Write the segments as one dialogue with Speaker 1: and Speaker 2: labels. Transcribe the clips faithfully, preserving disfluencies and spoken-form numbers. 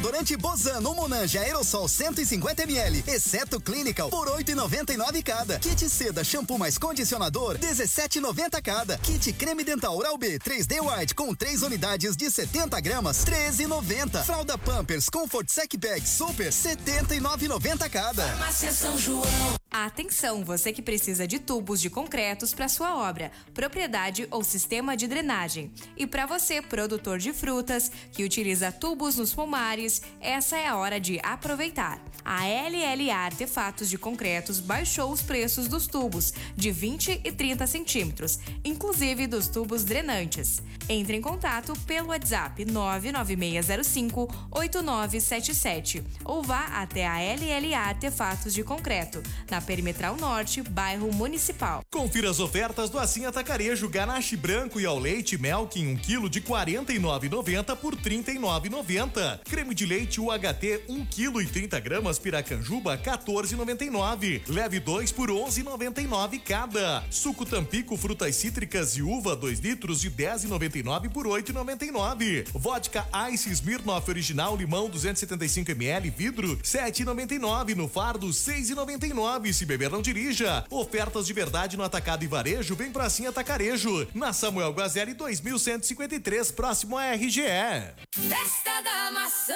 Speaker 1: Desodorante Bozano Monange Aerosol cento e cinquenta mililitros, exceto Clinical, por oito e noventa e nove cada. Kit Seda shampoo mais condicionador, dezessete e noventa cada. Kit creme dental Oral B três D White com três unidades de setenta gramas, treze e noventa. Fralda Pampers Comfort Sec Bag Super, setenta e nove e noventa cada.
Speaker 2: Farmácia São João.
Speaker 3: Atenção, você que precisa de tubos de concretos para sua obra, propriedade ou sistema de drenagem. E para você, produtor de frutas, que utiliza tubos nos pomares, essa é a hora de aproveitar. A L L A Artefatos de Concretos baixou os preços dos tubos de vinte e trinta centímetros, inclusive dos tubos drenantes. Entre em contato pelo WhatsApp nove nove seis zero cinco oito nove sete sete ou vá até a L L A Artefatos de Concreto, na Perimetral Norte, bairro Municipal.
Speaker 4: Confira as ofertas do Assim Atacarejo. Ganache branco e ao leite Melk em um quilo de quarenta e nove reais e noventa centavos por trinta e nove reais e noventa centavos. Creme de leite U H T um quilo e trinta gramas Piracanjuba quatorze reais e noventa e nove centavos. Leve dois por onze reais e noventa e nove centavos cada. Suco Tampico frutas cítricas e uva dois litros de dez reais e noventa e nove centavos por oito reais e noventa e nove centavos. Vodka Ice Smirnoff Original Limão duzentos e setenta e cinco mililitros vidro sete reais e noventa e nove centavos. No fardo seis reais e noventa e nove centavos. Se beber não dirija. Ofertas de verdade no atacado e varejo. Vem pra Assim Atacarejo. Na Samuel Guazelli dois mil cento e cinquenta e três, próximo a R G E.
Speaker 2: Festa da Maçã.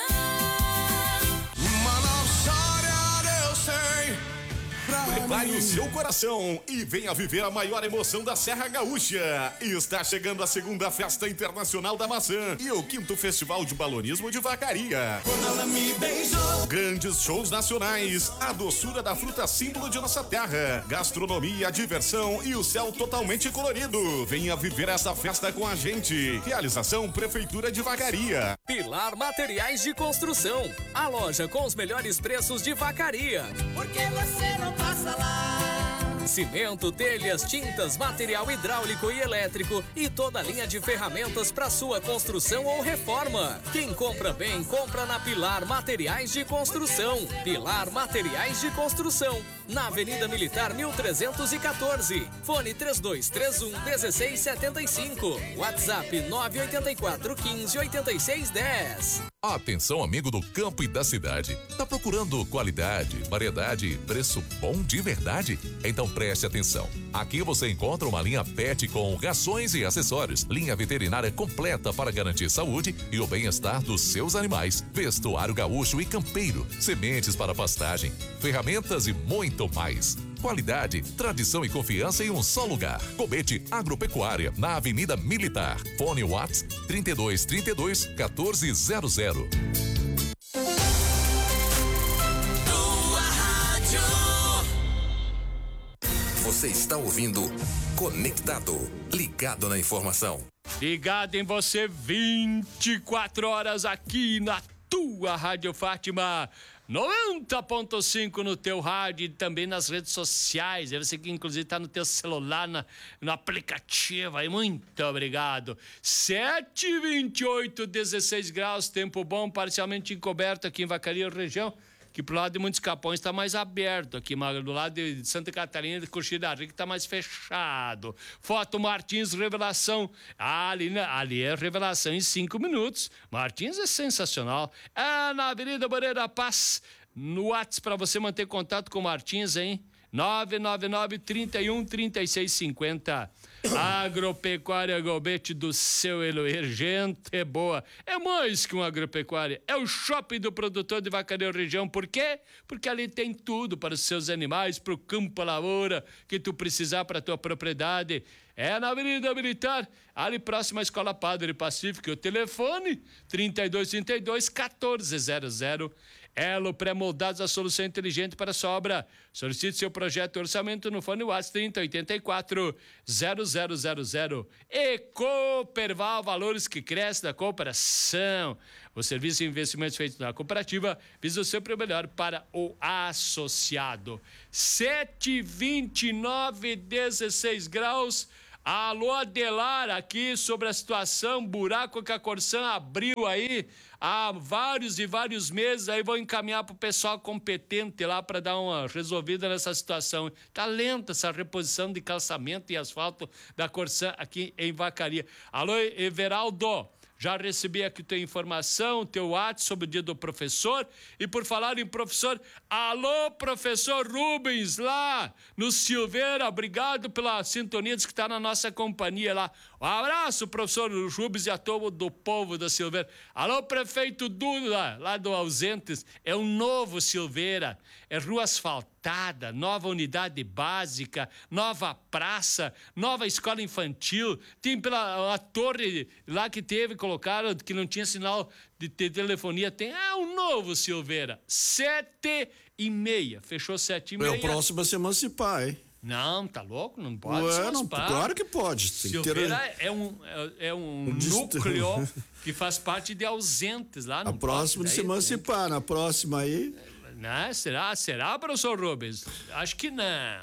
Speaker 5: Eu sei. Prepare o seu coração e venha viver a maior emoção da Serra Gaúcha. Está chegando a segunda Festa Internacional da Maçã e o quinto Festival de Balonismo de Vacaria.
Speaker 2: Quando ela me beijou.
Speaker 5: Grandes shows nacionais, a doçura da fruta símbolo de nossa terra, gastronomia, diversão e o céu totalmente colorido. Venha viver essa festa com a gente. Realização Prefeitura de Vacaria.
Speaker 6: Pilar Materiais de Construção, a loja com os melhores preços de Vacaria.
Speaker 2: Porque você não passa lá.
Speaker 6: Cimento, telhas, tintas, material hidráulico e elétrico e toda a linha de ferramentas para sua construção ou reforma. Quem compra bem, compra na Pilar Materiais de Construção. Pilar Materiais de Construção, na Avenida Militar mil trezentos e quatorze. Fone três dois três um um seis sete cinco. WhatsApp nove oito quatro um cinco oito seis um zero.
Speaker 7: Atenção, amigo do campo e da cidade. Tá procurando qualidade, variedade e preço bom de verdade? Então preste atenção. Aqui você encontra uma linha pet com rações e acessórios, linha veterinária completa para garantir saúde e o bem-estar dos seus animais, vestuário gaúcho e campeiro, sementes para pastagem, ferramentas e muito mais. Qualidade, tradição e confiança em um só lugar. Cobete Agropecuária, na Avenida Militar. Fone Whats trinta e dois, trinta e dois, quatorze zero zero.
Speaker 8: Você está ouvindo Conectado, ligado na informação.
Speaker 9: Ligado em você vinte e quatro horas aqui na tua Rádio Fátima. noventa ponto cinco no teu rádio e também nas redes sociais. Você que inclusive está no teu celular, na, no aplicativo aí. Muito obrigado. sete e vinte e oito, dezesseis graus, tempo bom, parcialmente encoberto aqui em Vacaria, região. Que pro lado de Muitos Capões está mais aberto aqui, mas do lado de Santa Catarina, de Coxilha da Rica, está mais fechado. Foto Martins Revelação. Ah, ali, ali é revelação em cinco minutos. Martins é sensacional. É na Avenida Moreira Paz. No WhatsApp para você manter contato com o Martins, hein? nove nove nove, trinta e um, trinta e seis cinquenta. Agropecuária Gobete do seu Eloir. Gente boa. É mais que uma agropecuária. É o shopping do produtor de Vacaria região. Por quê? Porque ali tem tudo para os seus animais, para o campo, a lavoura, que tu precisar para a tua propriedade. É na Avenida Militar, ali próximo à Escola Padre Pacífico. O telefone trinta e dois, trinta e dois, quatorze zero zero. Elo Pré-Moldados, a solução inteligente para a sua obra. Solicite seu projeto e orçamento no fone WhatsApp trinta, oitenta e quatro, zero zero zero zero. E Cooperval, valores que crescem da cooperação. O serviço de investimentos feito na cooperativa visa o sempre melhor para o associado. sete e vinte e nove, dezesseis graus. Alô, Adelar, aqui sobre a situação, buraco que a Corsan abriu aí há vários e vários meses, aí vou encaminhar para o pessoal competente lá para dar uma resolvida nessa situação. Tá lenta essa reposição de calçamento e asfalto da Corsan aqui em Vacaria. Alô, Everaldo, Já recebi aqui tua informação, teu WhatsApp sobre o dia do professor. E por falar em professor, alô, professor Rubens, lá no Silveira, obrigado pela sintonia, diz que está na nossa companhia lá. Um abraço, professor Rubens e a todo do povo da Silveira. Alô, prefeito Duda, lá do Ausentes, é um novo Silveira, é rua asfaltada, nova unidade básica, nova praça, nova escola infantil, tem pela a torre lá que teve, colocaram, que não tinha sinal de, de telefonia, tem, é um novo Silveira, sete e meia, fechou sete e meia.
Speaker 10: É o próximo a se emancipar, hein?
Speaker 9: Não, tá louco? Não pode
Speaker 10: Ué,
Speaker 9: se
Speaker 10: não,
Speaker 9: emancipar.
Speaker 10: claro que pode. Tem
Speaker 9: Silveira
Speaker 10: que ter...
Speaker 9: é um, é, é um
Speaker 10: Um dist-
Speaker 9: núcleo que faz parte de Ausentes lá no
Speaker 10: A próxima de se emancipar, na próxima aí...
Speaker 9: Né? Será? Será, professor Rubens? Acho que não.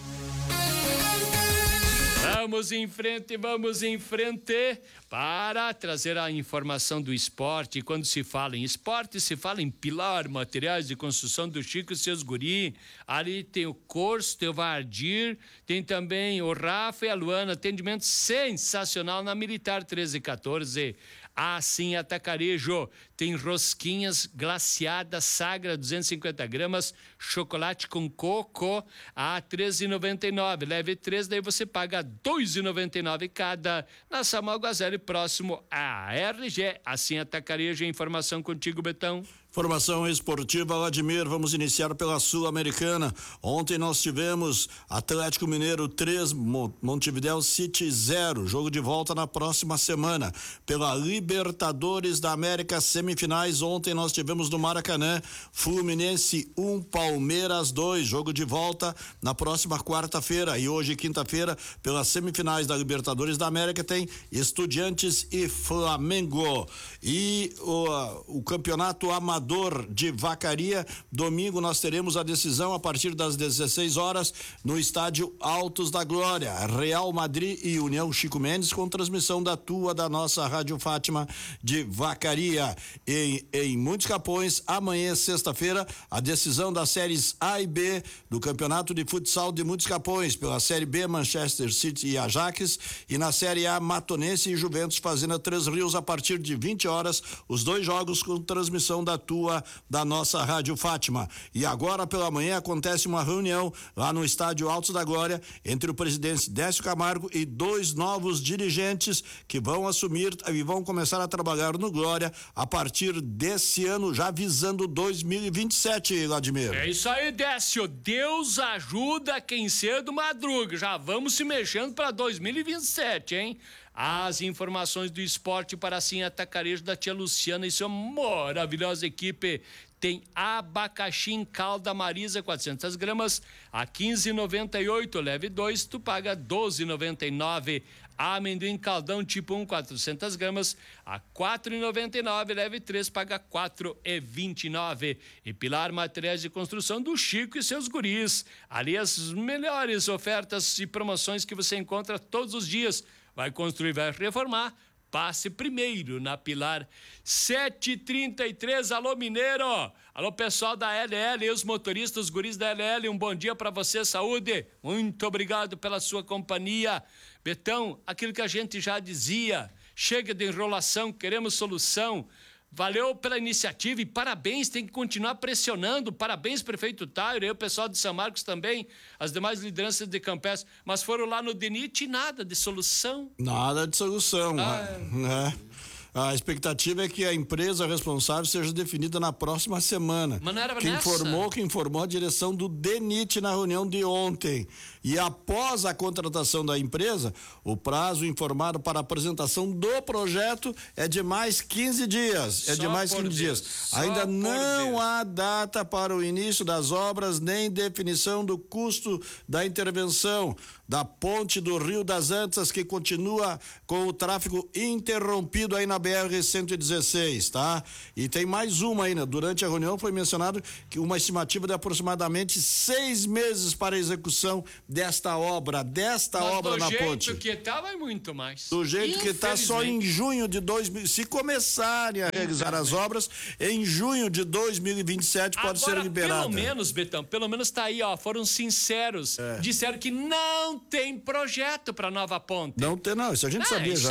Speaker 9: Vamos em frente, vamos em frente para trazer a informação do esporte. Quando se fala em esporte, se fala em Pilar, materiais de construção do Chico e seus guri. Ali tem o Corso, tem o Vardir, tem também o Rafa e a Luana. Atendimento sensacional na Militar treze e quatorze. Assim, Atacarejo, tem rosquinhas glaciadas Sagra, duzentos e cinquenta gramas, chocolate com coco a treze e noventa e nove. Leve três, daí você paga dois e noventa e nove cada. Na Samuel Guazelli, próximo a R G. Assim, Atacarejo, informação contigo, Betão.
Speaker 10: Formação esportiva, Vladimir, vamos iniciar pela Sul-Americana. Ontem nós tivemos Atlético Mineiro três, Montevidéu City zero, jogo de volta na próxima semana. Pela Libertadores da América, semifinais, ontem nós tivemos no Maracanã, Fluminense um, Palmeiras dois, jogo de volta na próxima quarta-feira. E hoje, quinta-feira, pelas semifinais da Libertadores da América, tem Estudiantes e Flamengo. E o, o campeonato amador de Vacaria, domingo nós teremos a decisão a partir das dezesseis horas no estádio Altos da Glória, Real Madrid e União Chico Mendes, com transmissão da tua, da nossa Rádio Fátima de Vacaria. Em, em Muitos Capões, amanhã, sexta-feira, a decisão das séries A e B do Campeonato de Futsal de Muitos Capões, pela série B, Manchester City e Ajax, e na série A, Matonense e Juventus Fazenda Três Rios, a partir de vinte horas, os dois jogos com transmissão da tua, da nossa Rádio Fátima. E agora pela manhã acontece uma reunião lá no estádio Altos da Glória entre o presidente Décio Camargo e dois novos dirigentes que vão assumir e vão começar a trabalhar no Glória a partir desse ano, já visando dois mil e vinte e sete, Vladimir.
Speaker 9: É isso aí, Décio. Deus ajuda quem cedo madruga. Já vamos se mexendo para dois mil e vinte e sete, hein? As informações do esporte para assim Atacarejo da tia Luciana e sua maravilhosa equipe. Tem abacaxi em calda Marisa, quatrocentas gramas, a quinze e noventa e oito. Leve dois, tu paga doze e noventa e nove. Amendoim caldão tipo um, quatrocentas gramas, a quatro e noventa e nove. Leve três, paga quatro e vinte e nove. E Pilar, materiais de construção do Chico e seus guris. Ali as melhores ofertas e promoções que você encontra todos os dias. Vai construir, vai reformar, passe primeiro na Pilar. sete e trinta e três, alô Mineiro, alô pessoal da L L, os motoristas, os guris da L L, um bom dia para você, saúde, muito obrigado pela sua companhia. Betão, aquilo que a gente já dizia, chega de enrolação, queremos solução. Valeu pela iniciativa e parabéns, tem que continuar pressionando. Parabéns, prefeito Tairo, e o pessoal de São Marcos também, as demais lideranças de Campestre. Mas foram lá no D N I T e nada de solução.
Speaker 10: Nada de solução,
Speaker 9: Ah,
Speaker 10: né? A expectativa é que a empresa responsável seja definida na próxima semana.
Speaker 9: Mas não era
Speaker 10: quem
Speaker 9: nessa?
Speaker 10: informou, quem informou a direção do D N I T na reunião de ontem. E após a contratação da empresa, o prazo informado para a apresentação do projeto é de mais quinze dias. É
Speaker 9: Só
Speaker 10: de mais
Speaker 9: por
Speaker 10: quinze
Speaker 9: Deus.
Speaker 10: dias.
Speaker 9: Só
Speaker 10: Ainda
Speaker 9: por
Speaker 10: não
Speaker 9: Deus.
Speaker 10: há data para o início das obras, nem definição do custo da intervenção da ponte do Rio das Antas, que continua com o tráfego interrompido aí na B R cento e dezesseis, tá? E tem mais uma ainda. Durante a reunião foi mencionado que uma estimativa de aproximadamente seis meses para a execução desta obra, desta
Speaker 9: Mas
Speaker 10: obra
Speaker 9: do
Speaker 10: na
Speaker 9: jeito
Speaker 10: ponte.
Speaker 9: que tá, vai muito mais.
Speaker 10: Do jeito que está só em
Speaker 9: Infelizmente.
Speaker 10: junho de dois mil, se começarem a realizar as obras, em junho de dois mil e vinte e sete pode
Speaker 9: Agora,
Speaker 10: ser liberada.
Speaker 9: pelo menos, Betão, pelo menos tá aí, ó, foram sinceros.
Speaker 10: É.
Speaker 9: Disseram que não tem projeto para nova ponte.
Speaker 10: Não tem, não, isso a gente
Speaker 9: Ah,
Speaker 10: sabia
Speaker 9: isso
Speaker 10: já.
Speaker 9: aí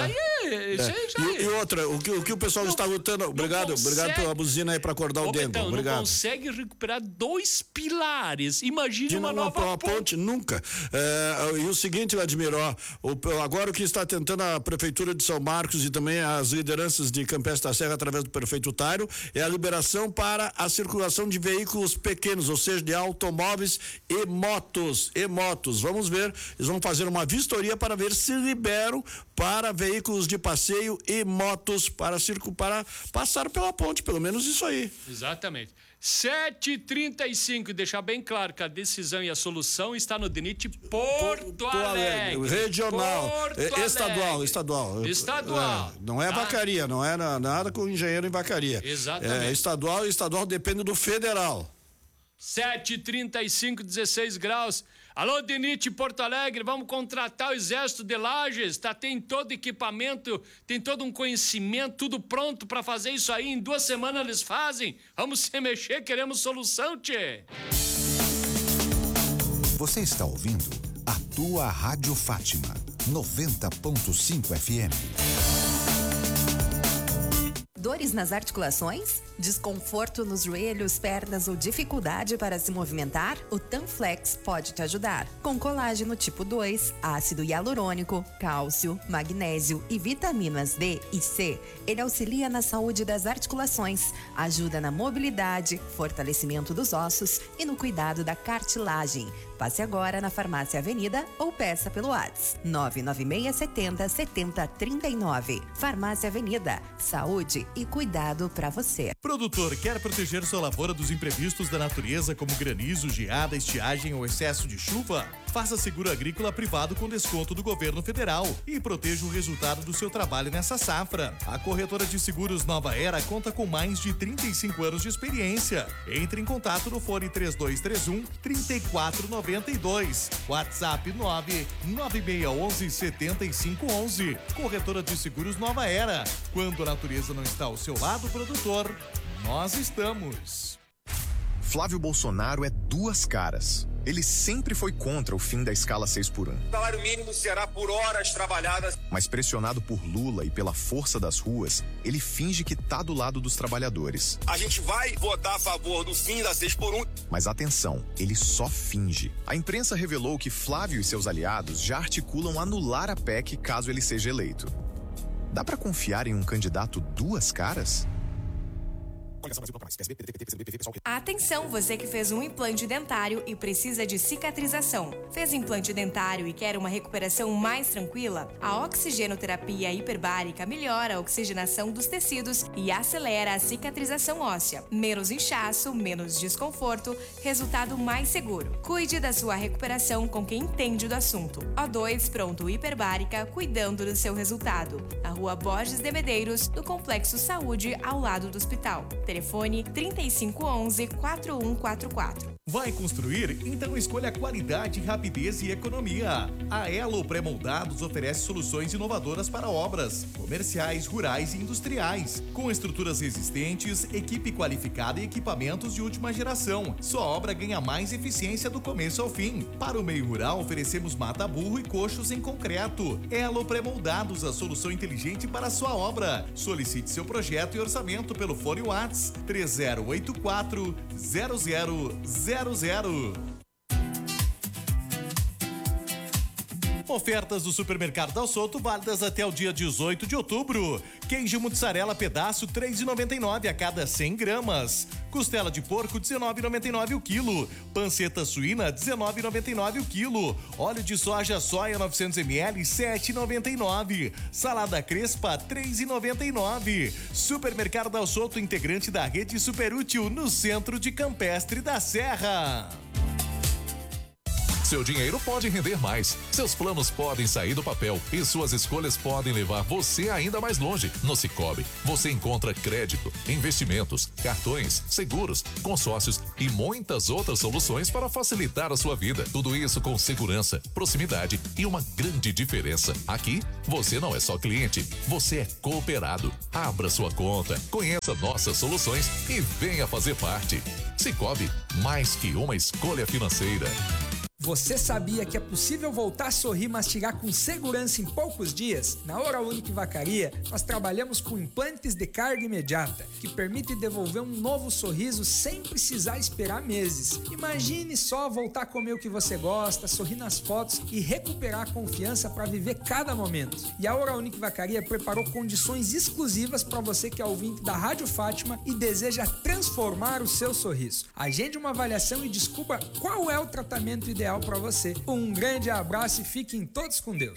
Speaker 9: é, isso
Speaker 10: É.
Speaker 9: aí já
Speaker 10: E, e outra, o que o, que o pessoal
Speaker 9: Não,
Speaker 10: está lutando. Obrigado,
Speaker 9: consegue.
Speaker 10: obrigado pela buzina aí para acordar
Speaker 9: Ô,
Speaker 10: o Dendo.
Speaker 9: Betão,
Speaker 10: Obrigado.
Speaker 9: não consegue recuperar dois pilares. Imagine
Speaker 10: De
Speaker 9: uma
Speaker 10: uma,
Speaker 9: nova
Speaker 10: uma ponte,
Speaker 9: ponte.
Speaker 10: nunca. É, e o seguinte, Vladimir, ó, o, agora o que está tentando a Prefeitura de São Marcos e também as lideranças de Campestre da Serra através do prefeito Tário é a liberação para a circulação de veículos pequenos, ou seja, de automóveis e motos. E motos. Vamos ver, eles vão fazer uma vistoria para ver se liberam para veículos de passeio e motos para, circo, para passar pela ponte, pelo menos isso aí.
Speaker 9: Exatamente. sete e trinta e cinco, deixar bem claro que a decisão e a solução está no D N I T Porto, Porto Alegre.
Speaker 10: Alegre. Regional,
Speaker 9: Porto
Speaker 10: é,
Speaker 9: Alegre.
Speaker 10: estadual, estadual.
Speaker 9: Estadual.
Speaker 10: É, não é
Speaker 9: tá?
Speaker 10: vacaria, não é na, nada com engenheiro em vacaria.
Speaker 9: Exatamente.
Speaker 10: É estadual e estadual depende do federal.
Speaker 9: sete e trinta e cinco, dezesseis graus. Alô, D N I T Porto Alegre, vamos contratar o Exército de Lages, tá? Tem todo equipamento, tem todo um conhecimento, tudo pronto para fazer isso aí. Em duas semanas eles fazem. Vamos se mexer, queremos solução, tchê.
Speaker 11: Você está ouvindo a tua Rádio Fátima, noventa ponto cinco F M.
Speaker 12: Dores nas articulações? Desconforto nos joelhos, pernas ou dificuldade para se movimentar? O Tanflex pode te ajudar. Com colágeno tipo dois, ácido hialurônico, cálcio, magnésio e vitaminas D e C, ele auxilia na saúde das articulações, ajuda na mobilidade, fortalecimento dos ossos e no cuidado da cartilagem. Passe agora na Farmácia Avenida ou peça pelo WhatsApp nove nove seis sete zero sete zero três nove. Farmácia Avenida, saúde e cuidado para você.
Speaker 4: Produtor, quer proteger sua lavoura dos imprevistos da natureza como granizo, geada, estiagem ou excesso de chuva? Faça seguro agrícola privado com desconto do governo federal e proteja o resultado do seu trabalho nessa safra. A corretora de seguros Nova Era conta com mais de trinta e cinco anos de experiência. Entre em contato no fone três dois três um, três quatro nove dois. WhatsApp nove nove seis um um sete cinco um um. Corretora de seguros Nova Era. Quando a natureza não está ao seu lado, produtor, nós estamos.
Speaker 13: Flávio Bolsonaro é duas caras. Ele sempre foi contra o fim da escala seis por um.
Speaker 14: O salário mínimo será por horas trabalhadas.
Speaker 13: Mas pressionado por Lula e pela força das ruas, ele finge que tá do lado dos trabalhadores.
Speaker 14: A gente vai votar a favor do fim da seis por um.
Speaker 13: Mas atenção, ele só finge. A imprensa revelou que Flávio e seus aliados já articulam anular a P E C caso ele seja eleito. Dá pra confiar em um candidato duas caras?
Speaker 3: Atenção, você que fez um implante dentário e precisa de cicatrização. Fez implante dentário e quer uma recuperação mais tranquila? A oxigenoterapia hiperbárica melhora a oxigenação dos tecidos e acelera a cicatrização óssea. Menos inchaço, menos desconforto, resultado mais seguro. Cuide da sua recuperação com quem entende do assunto. O dois Pronto Hiperbárica, cuidando do seu resultado. Na Rua Borges de Medeiros, no Complexo Saúde, ao lado do hospital. Telefone trinta e cinco onze, quatro um quatro quatro.
Speaker 4: Vai construir? Então escolha qualidade, rapidez e economia. A Elo Pré-Moldados oferece soluções inovadoras para obras comerciais, rurais e industriais, com estruturas resistentes, equipe qualificada e equipamentos de última geração. Sua obra ganha mais eficiência do começo ao fim. Para o meio rural, oferecemos mata-burro e coxos em concreto. Elo Pré-Moldados, a solução inteligente para a sua obra. Solicite seu projeto e orçamento pelo fone WhatsApp três zero oito quatro, zero zero zero zero. Ofertas do Supermercado Dal Souto válidas até o dia dezoito de outubro. Queijo mussarela pedaço três reais e noventa e nove centavos a cada cem gramas. Costela de porco dezenove reais e noventa e nove centavos o quilo. Panceta suína dezenove reais e noventa e nove centavos o quilo. Óleo de soja soia novecentos mililitros sete reais e noventa e nove centavos. Salada crespa três reais e noventa e nove centavos. Supermercado Dal Souto, integrante da rede Superútil, no centro de Campestre da Serra.
Speaker 7: Seu dinheiro pode render mais, seus planos podem sair do papel e suas escolhas podem levar você ainda mais longe. No Sicoob, você encontra crédito, investimentos, cartões, seguros, consórcios e muitas outras soluções para facilitar a sua vida. Tudo isso com segurança, proximidade e uma grande diferença. Aqui, você não é só cliente, você é cooperado. Abra sua conta, conheça nossas soluções e venha fazer parte. Sicoob, mais que uma escolha financeira.
Speaker 15: Você sabia que é possível voltar a sorrir e mastigar com segurança em poucos dias? Na Oral Unique Vacaria, nós trabalhamos com implantes de carga imediata, que permite devolver um novo sorriso sem precisar esperar meses. Imagine só voltar a comer o que você gosta, sorrir nas fotos e recuperar a confiança para viver cada momento. E a Oral Unique Vacaria preparou condições exclusivas para você que é ouvinte da Rádio Fátima e deseja transformar o seu sorriso. Agende uma avaliação e descubra qual é o tratamento ideal para você. Um grande abraço e fiquem todos com Deus.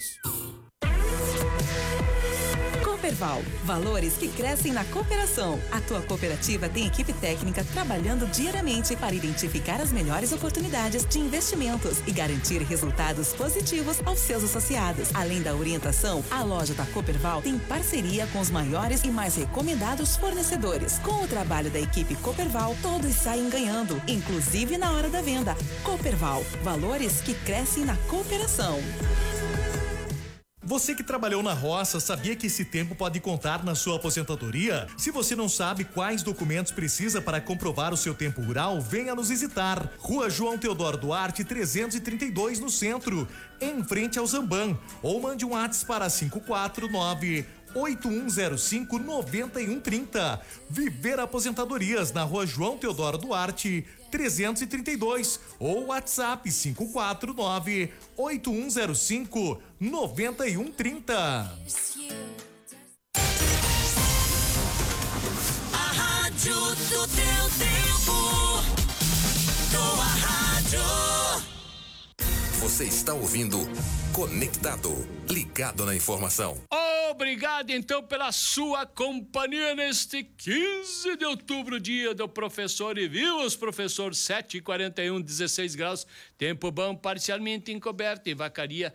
Speaker 16: Cooperval, valores que crescem na cooperação. A tua cooperativa tem equipe técnica trabalhando diariamente para identificar as melhores oportunidades de investimentos e garantir resultados positivos aos seus associados. Além da orientação, a loja da Cooperval tem parceria com os maiores e mais recomendados fornecedores. Com o trabalho da equipe Cooperval, todos saem ganhando, inclusive na hora da venda. Cooperval, valores que crescem na cooperação.
Speaker 4: Você que trabalhou na roça, sabia que esse tempo pode contar na sua aposentadoria? Se você não sabe quais documentos precisa para comprovar o seu tempo rural, venha nos visitar. Rua João Teodoro Duarte, trezentos e trinta e dois, no centro, em frente ao Zamban. Ou mande um WhatsApp para cinco quatro nove oito um zero cinco nove um três zero. Viver Aposentadorias na Rua João Teodoro Duarte, trezentos e trinta e dois, ou WhatsApp cinco quatro nove oito um zero cinco nove um três zero.
Speaker 2: A rádio do teu tempo, tua rádio.
Speaker 8: Você está ouvindo Conectado, ligado na informação.
Speaker 9: Obrigado então pela sua companhia neste quinze de outubro, dia do professor. E viu os professor, sete e quarenta e um, dezesseis graus, tempo bom, parcialmente encoberto em Vacaria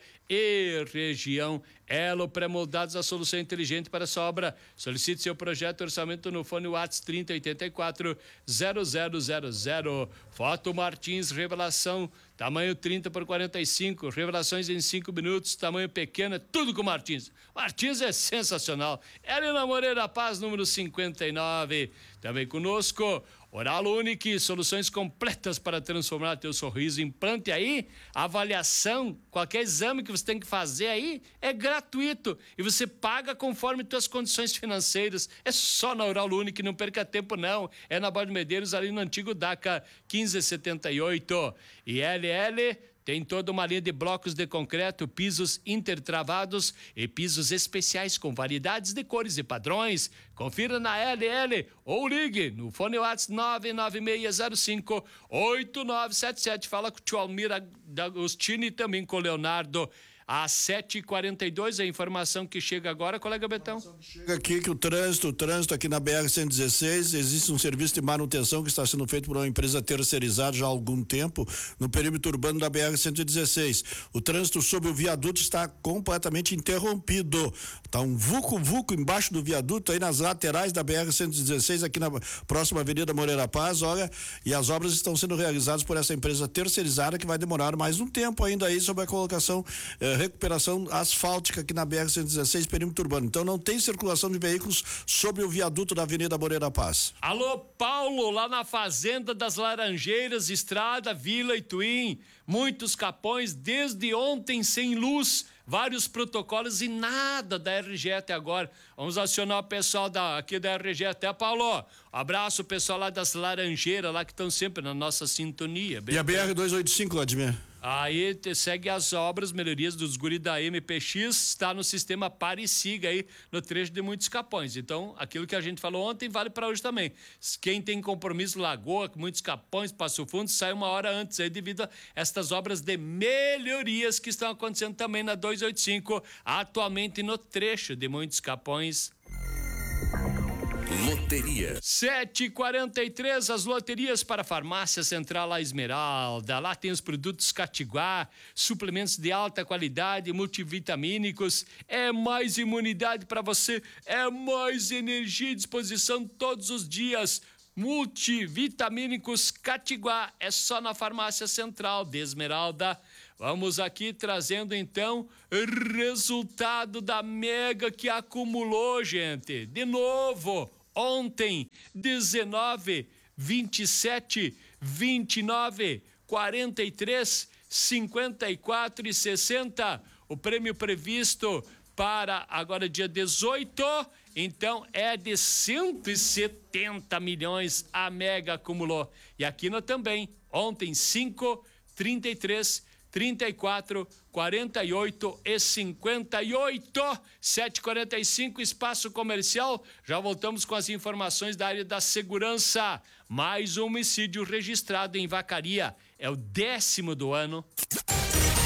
Speaker 9: e região. Elo pré-moldados, a solução inteligente para essa obra. Solicite seu projeto e orçamento no fone WhatsApp trinta oitenta e quatro zero zero zero zero. Foto Martins, revelação, tamanho trinta por quarenta e cinco, revelações em cinco minutos, tamanho pequeno, tudo com Martins. Martins é sensacional. Helena Moreira Paz, número cinquenta e nove. Também conosco, Oral Unique, soluções completas para transformar teu sorriso. Implante aí, avaliação, qualquer exame que você tem que fazer aí é gratuito e você paga conforme tuas condições financeiras. É só na Oral Unique, não perca tempo não. É na Borda de Medeiros, ali no antigo DACA quinze setenta e oito. E L L tem toda uma linha de blocos de concreto, pisos intertravados e pisos especiais com variedades de cores e padrões. Confira na L L ou ligue no fone WhatsApp nove nove seis zero cinco oito nove sete sete. Fala com o tio Almir Agostini e também com o Leonardo. Às sete e quarenta e dois, a informação que chega agora, colega Betão.
Speaker 10: Chega aqui que o trânsito, o trânsito aqui na B R cento e dezesseis, existe um serviço de manutenção que está sendo feito por uma empresa terceirizada já há algum tempo no perímetro urbano da B R cento e dezesseis. O trânsito sob o viaduto está completamente interrompido. Está um vucu-vucu embaixo do viaduto aí nas laterais da B R cento e dezesseis, aqui na próxima Avenida Moreira Paz, olha, e as obras estão sendo realizadas por essa empresa terceirizada que vai demorar mais um tempo ainda aí sobre a colocação eh, recuperação asfáltica aqui na B R cento e dezesseis, perímetro urbano. Então não tem circulação de veículos sobre o viaduto da Avenida Moreira Paz.
Speaker 9: Alô, Paulo, lá na Fazenda das Laranjeiras, Estrada, Vila Ituim, muitos capões desde ontem sem luz, vários protocolos e nada da R G até agora. Vamos acionar o pessoal da, aqui da R G até, Paulo. Abraço o pessoal lá das Laranjeiras, lá que estão sempre na nossa sintonia.
Speaker 10: E a B R duzentos e oitenta e cinco, Vladimir?
Speaker 9: Aí te segue as obras, melhorias dos guri da M P X, está no sistema Pare e Siga aí, no trecho de Muitos Capões. Então, aquilo que a gente falou ontem vale para hoje também. Quem tem compromisso Lagoa, Muitos Capões, Passo Fundo, sai uma hora antes aí devido a estas obras de melhorias que estão acontecendo também na duzentos e oitenta e cinco, atualmente no trecho de Muitos Capões.
Speaker 8: Loteria.
Speaker 9: sete e quarenta e três, as loterias para a Farmácia Central La Esmeralda. Lá tem os produtos Catiguá, suplementos de alta qualidade, multivitamínicos. É mais imunidade para você, é mais energia e disposição todos os dias. Multivitamínicos Catiguá, é só na Farmácia Central de Esmeralda. Vamos aqui trazendo então resultado da mega que acumulou, gente. De novo, ontem, dezenove, vinte e sete, vinte e nove, quarenta e três, cinquenta e quatro e sessenta. O prêmio previsto para agora dia dezoito, então é de cento e setenta milhões, a Mega acumulou. E aqui nós também, ontem cinco, trinta e três, trinta e quatro, quarenta e oito e cinquenta e oito, sete e quarenta e cinco, espaço comercial. Já voltamos com as informações da área da segurança. Mais um homicídio registrado em Vacaria, é o décimo do ano.